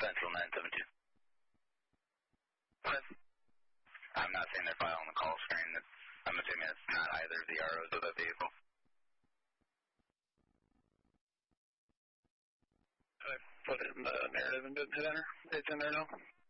Central 972. What? I'm not seeing their file on the call screen. I'm assuming it's not either of the ROs of the vehicle. I put it in the narrative and didn't hit enter. It's in there now.